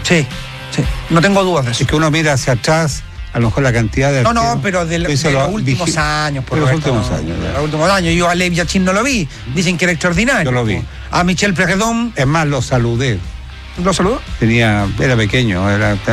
Sí, no tengo dudas de eso. Es que uno mira hacia atrás, a lo mejor la cantidad de... No, pero de los últimos años, por los Roberto, últimos años. los últimos años. Yo a Lev Yachin no lo vi. Dicen que era extraordinario. Yo lo vi. A Michel Prejedón. Es más, lo saludé. ¿Lo saludó? Era pequeño,